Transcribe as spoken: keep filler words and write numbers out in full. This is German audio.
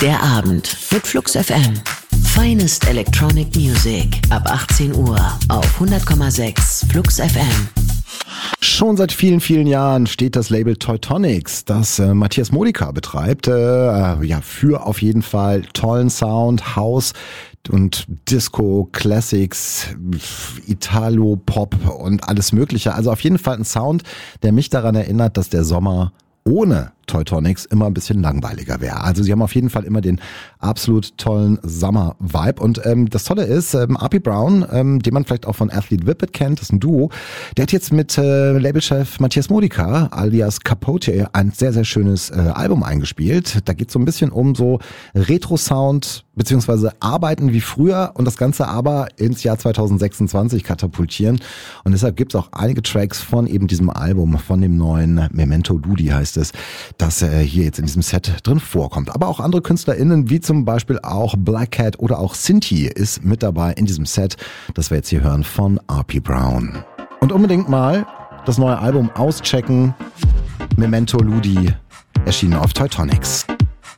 Der Abend mit Flux F M. Finest Electronic Music ab achtzehn Uhr auf hundert Komma sechs Flux F M. Schon seit vielen, vielen Jahren steht das Label Teutonics, das äh, Matthias Modica betreibt, äh, ja, für auf jeden Fall tollen Sound, House und Disco, Classics, Italo, Pop und alles Mögliche. Also auf jeden Fall ein Sound, der mich daran erinnert, dass der Sommer ohne Teutonics immer ein bisschen langweiliger wäre. Also sie haben auf jeden Fall immer den absolut tollen Summer-Vibe. Und ähm, das Tolle ist, ähm, R P Brown, ähm, den man vielleicht auch von Athlete Whippet kennt, das ist ein Duo, der hat jetzt mit äh, Labelchef Matthias Modica alias Capote ein sehr, sehr schönes äh, Album eingespielt. Da geht es so ein bisschen um so Retro-Sound beziehungsweise Arbeiten wie früher und das Ganze aber ins Jahr zwanzig sechsundzwanzig katapultieren. Und deshalb gibt es auch einige Tracks von eben diesem Album, von dem neuen Memento Ludi heißt es, das äh, hier jetzt in diesem Set drin vorkommt. Aber auch andere KünstlerInnen, wie zum Beispiel auch Black Cat oder auch Sinti ist mit dabei in diesem Set, das wir jetzt hier hören von R P Brown. Und unbedingt mal das neue Album auschecken. Memento Ludi, erschienen auf Teutonics.